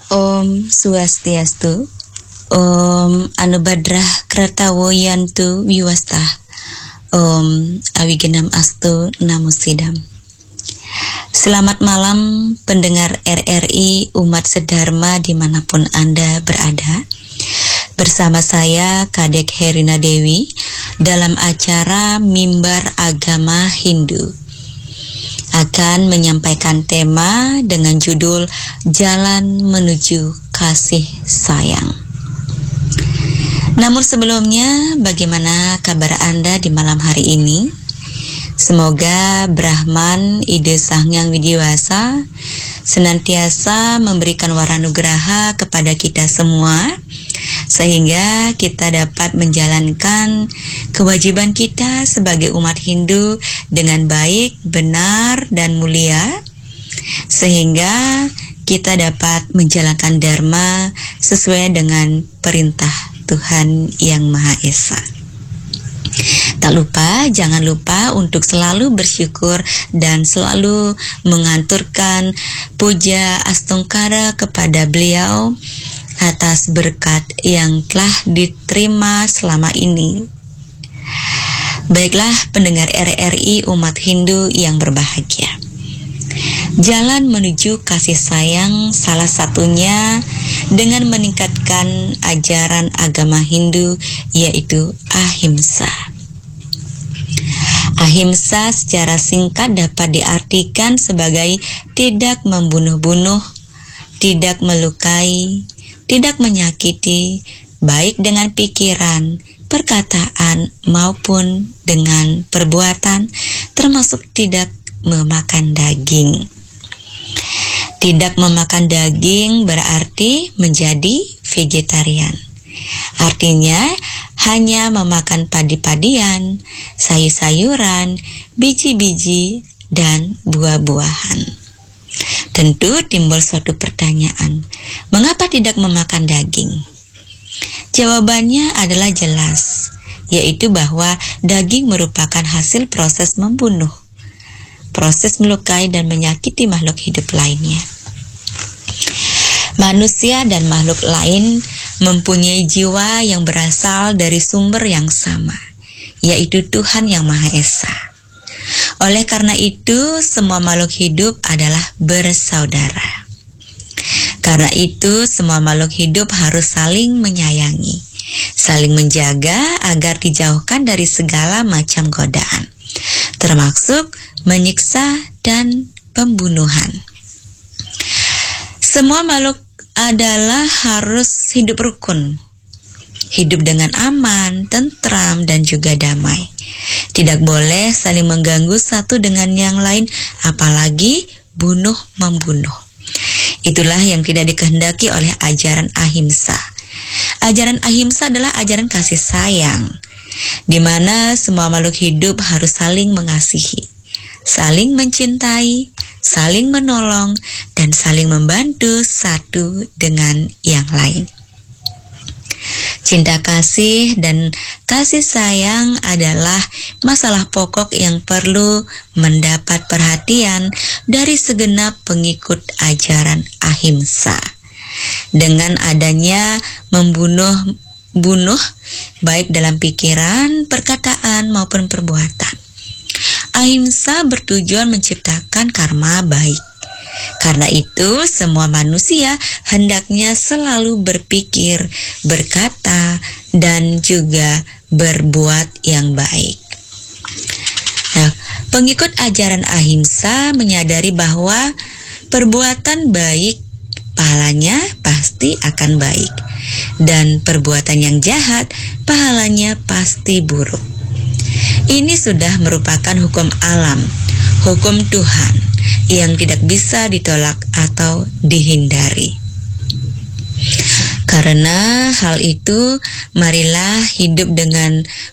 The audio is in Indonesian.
Om Swastiastu, Om Anubadrah Kratawoyantu Wiwasta, Om Awigenam Astu Namo Sidam. Selamat malam pendengar RRI umat sedharma dimanapun Anda berada. Bersama saya Kadek Herina Dewi dalam acara Mimbar Agama Hindu akan menyampaikan tema dengan judul Jalan Menuju Kasih Sayang. Namun sebelumnya, bagaimana kabar Anda di malam hari ini? Semoga Brahman Ide Sang Hyang Widiwasa senantiasa memberikan waranugraha kepada kita semua, sehingga kita dapat menjalankan kewajiban kita sebagai umat Hindu dengan baik, benar, dan mulia, sehingga kita dapat menjalankan dharma sesuai dengan perintah Tuhan Yang Maha Esa. Tak lupa, jangan lupa untuk selalu bersyukur dan selalu menganturkan puja astungkara kepada beliau atas berkat yang telah diterima selama ini. Baiklah pendengar RRI umat Hindu yang berbahagia. Jalan menuju kasih sayang salah satunya dengan meningkatkan ajaran agama Hindu, yaitu ahimsa. Ahimsa secara singkat dapat diartikan sebagai tidak membunuh-bunuh, tidak melukai, tidak menyakiti, baik dengan pikiran, perkataan, maupun dengan perbuatan, termasuk tidak memakan daging. Tidak memakan daging berarti menjadi vegetarian. Artinya hanya memakan padi-padian, sayur-sayuran, biji-biji, dan buah-buahan. Tentu timbul suatu pertanyaan, mengapa tidak memakan daging? Jawabannya adalah jelas, yaitu bahwa daging merupakan hasil proses membunuh, proses melukai dan menyakiti makhluk hidup lainnya. Manusia dan makhluk lain mempunyai jiwa yang berasal dari sumber yang sama, yaitu Tuhan Yang Maha Esa. Oleh karena itu, semua makhluk hidup adalah bersaudara. Karena itu, semua makhluk hidup harus saling menyayangi, saling menjaga agar dijauhkan dari segala macam godaan, termasuk menyiksa dan pembunuhan. Semua makhluk adalah harus hidup rukun, hidup dengan aman, tentram, dan juga damai. Tidak boleh saling mengganggu satu dengan yang lain, apalagi bunuh-membunuh. Itulah yang tidak dikehendaki oleh ajaran ahimsa. Ajaran ahimsa adalah ajaran kasih sayang, di mana semua makhluk hidup harus saling mengasihi, saling mencintai, saling menolong, dan saling membantu satu dengan yang lain. Cinta kasih dan kasih sayang adalah masalah pokok yang perlu mendapat perhatian dari segenap pengikut ajaran ahimsa. Dengan adanya membunuh baik dalam pikiran, perkataan, maupun perbuatan, ahimsa bertujuan menciptakan karma baik. Karena itu, semua manusia hendaknya selalu berpikir, berkata, dan juga berbuat yang baik. Nah, pengikut ajaran ahimsa menyadari bahwa perbuatan baik pahalanya pasti akan baik, dan perbuatan yang jahat pahalanya pasti buruk. Ini sudah merupakan hukum alam, hukum Tuhan yang tidak bisa ditolak atau dihindari. Karena hal itu, marilah hidup dengan